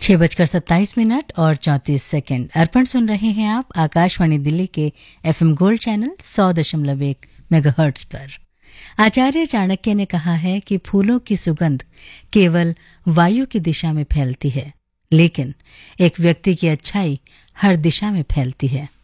6:27 और 34 अर्पण सुन रहे हैं आप आकाशवाणी दिल्ली के FM गोल्ड चैनल 100.1 मेगाहर्ट्ज पर। आचार्य चाणक्य ने कहा है कि फूलों की सुगंध केवल वायु की दिशा में फैलती है, लेकिन एक व्यक्ति की अच्छाई हर दिशा में फैलती है।